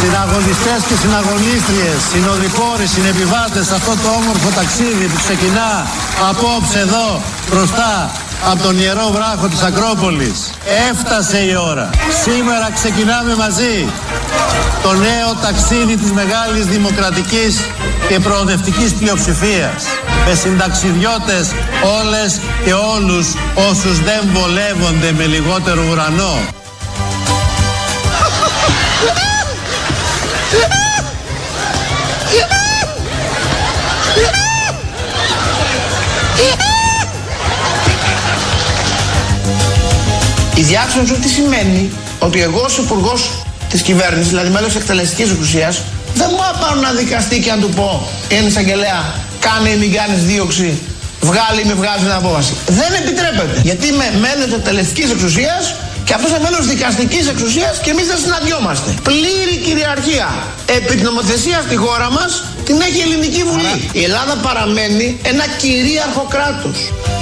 Συναγωνιστές και συναγωνίστριες, συνοδοιπόροι, συνεπιβάτες σε αυτό το όμορφο ταξίδι που ξεκινά απόψε εδώ μπροστά από τον Ιερό Βράχο της Ακρόπολης. Έφτασε η ώρα. Σήμερα ξεκινάμε μαζί το νέο ταξίδι της μεγάλης δημοκρατικής και προοδευτικής πλειοψηφίας. Με συνταξιδιώτες όλες και όλους όσους δεν βολεύονται με λιγότερο ουρανό. Η διάξονος τι σημαίνει? Ότι εγώ ως υπουργός της κυβέρνησης, δηλαδή μέλος εκτελεστικής εξουσίας, δεν μπορώ να πάρω να δικαστεί και να του πω εν εισαγγελέα, κάνε ή μην κάνεις δίωξη, βγάλει ή με βγάζει την απόφαση. Δεν επιτρέπεται. Γιατί είμαι μέλος εκτελεστικής εξουσίας και αυτός είναι μέλος δικαστικής εξουσίας και εμείς δεν συναντιόμαστε. Πλήρη κυριαρχία επί την νομοθεσία στη χώρα μας την έχει η Ελληνική Βουλή. Η Ελλάδα παραμένει ένα κυρίαρχο κράτος.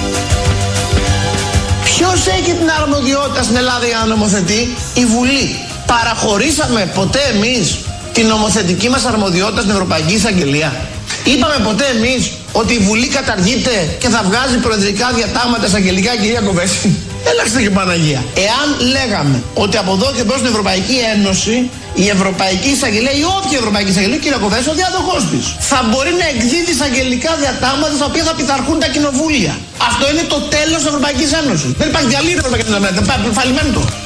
Ποιος έχει την αρμοδιότητα στην Ελλάδα για να νομοθετεί? Η Βουλή. Παραχωρήσαμε ποτέ εμείς την νομοθετική μας αρμοδιότητα στην Ευρωπαϊκή Εισαγγελία? Είπαμε ποτέ εμείς ότι η Βουλή καταργείται και θα βγάζει προεδρικά διατάγματα εισαγγελικά, κυρία Κοβέση? Έλαξτε και Παναγία. Εάν λέγαμε ότι από εδώ και μπρος στην Ευρωπαϊκή Ένωση η Ευρωπαϊκή Εισαγγελία ή όποια Ευρωπαϊκή Εισαγγελία, κυρία Κοβέση, ο διάδοχός της θα μπορεί να εκδίδει εισαγγελικά διατάγματα στα οποία θα πειθαρχούν τα κοινοβούλια. Αυτό είναι το τέλος της Ευρωπαϊκής Ένωσης. Δεν υπάρχει διαλύτη Ευρωπαϊκή Ένωση. Φαλιμένο το.